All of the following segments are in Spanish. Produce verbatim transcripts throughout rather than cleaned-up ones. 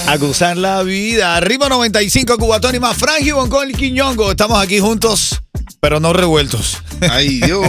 A gozar la vida. Arriba noventa y cinco, Cubatón y más. Frankie Boncón y Quiñongo. Estamos aquí juntos, pero no revueltos. Ay, Dios.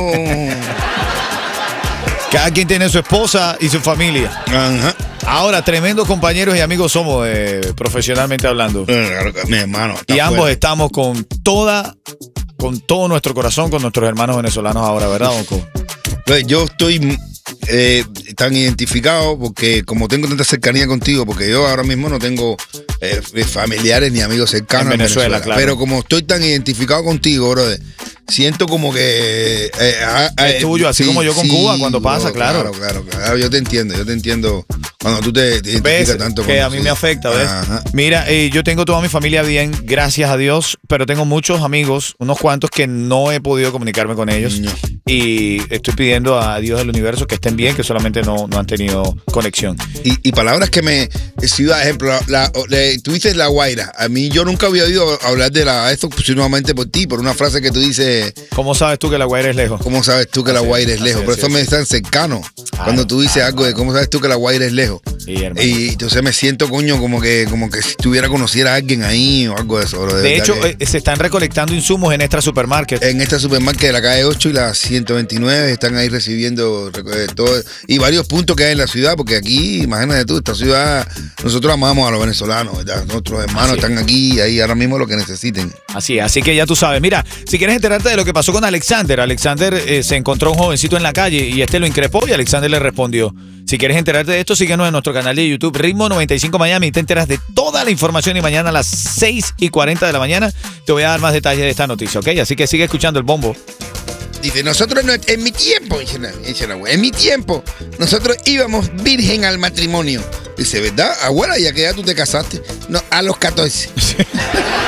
Cada quien tiene su esposa y su familia. Ajá. Ahora, tremendos compañeros y amigos somos, eh, profesionalmente hablando. Claro, mi hermano. Y ambos fuera. estamos con toda, con todo nuestro corazón con nuestros hermanos venezolanos ahora, ¿verdad, Bonco? Pues yo estoy eh, tan identificado porque como tengo tanta cercanía contigo, porque yo ahora mismo no tengo eh, familiares ni amigos cercanos En Venezuela, en Venezuela, claro. Pero como estoy tan identificado contigo, brother, siento como que eh, ah, ah, Es tuyo, así como yo con Cuba, cuando pasa, bro, claro. Claro, claro, claro. Yo te entiendo, yo te entiendo cuando tú te, te identificas ¿Ves? tanto con Que a mí me afecta, ¿ves? Ajá. Mira, eh, yo tengo toda mi familia bien, gracias a Dios, pero tengo muchos amigos, unos cuantos que no he podido comunicarme con ellos. No. Y estoy pidiendo a Dios del universo que estén bien, que solamente no, no han tenido conexión. Y, y palabras que me. Ciudad, ejemplo, la, la, la- tú dices La Guaira. A mí yo nunca había oído hablar de la, esto pues, nuevamente por ti, por una frase que tú dices. ¿Cómo sabes tú que La Guaira es lejos? ¿Cómo sabes tú que La Así es, Guaira es así lejos? es, Por así eso es. me es tan cercano. Claro, Cuando tú dices claro, algo de cómo sabes tú que La Guaira es lejos. Sí, hermano. Y entonces me siento, coño, como que, como que si tuviera conociera a alguien ahí o algo de eso. Bro, de De verdad hecho, que eh, se están recolectando insumos en Extra Supermarket. en esta supermarket de la calle ocho y la ciento veintinueve están ahí recibiendo eh, todo, y varios puntos que hay en la ciudad, porque aquí, imagínate tú, esta ciudad, nosotros amamos a los venezolanos, ¿verdad? Nuestros hermanos Así es. están aquí y ahí ahora mismo lo que necesiten. Así es, así que ya tú sabes. Mira, si quieres enterarte de lo que pasó con Alexander, Alexander eh, se encontró un jovencito en la calle y este lo increpó y Alexander le respondió. Si quieres enterarte de esto, síguenos en nuestro canal de YouTube, Ritmo noventa y cinco Miami, y te enteras de toda la información y mañana a las seis y cuarenta de la mañana te voy a dar más detalles de esta noticia, ¿ok? Así que sigue escuchando el bombo. Dice, nosotros no, en mi tiempo, dice la, dice la abuela, en mi tiempo, nosotros íbamos virgen al matrimonio. Dice, ¿verdad? Abuela, ya que ya tú te casaste. No, a los catorce.